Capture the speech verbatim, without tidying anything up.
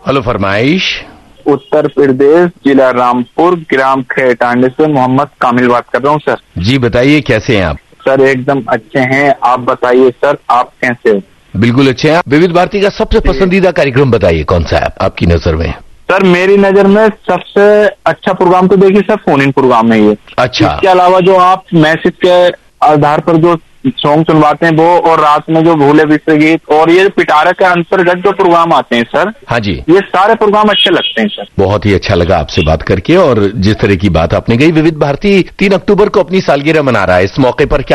Hello, फरमाइश। उत्तर प्रदेश, जिला रामपुर, ग्राम खेटांडे से मोहम्मद कामिल बात कर रहा हूँ सर। जी बताइए, कैसे हैं आप? सर एकदम अच्छे हैं, आप बताइए सर, आप कैसे हो? बिल्कुल अच्छे हैं। विविध भारती का सबसे पसंदीदा कार्यक्रम बताइए, कौन सा है आपकी नजर में? सर मेरी नजर में सबसे अच्छा प्रोग्राम तो देखिए सर फोन इन प्रोग्राम है ये। अच्छा। इसके अलावा जो आप मैसेज के आधार पर जो सॉन्ग सुनवाते हैं वो, और रात में जो भूले बिसरे गीत, और ये पिटारा के अंतर्गत जो प्रोग्राम आते हैं सर, हाँ जी, ये सारे प्रोग्राम अच्छे लगते हैं सर। बहुत ही अच्छा लगा आपसे बात करके। और जिस तरह की बात आपने कही, विविध भारती तीन अक्टूबर को अपनी सालगिरह मना रहा है, इस मौके पर क्या